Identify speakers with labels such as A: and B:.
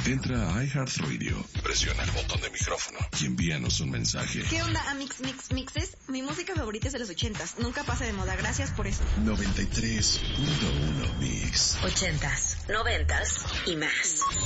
A: Entra a iHeartRadio, presiona el botón de micrófono y envíanos un mensaje.
B: ¿Qué onda, Amix Mixes? Mi música favorita es de los 80s. Nunca pasa de moda. Gracias por eso.
A: 93.1 Mix.
C: 80s, 90s y más.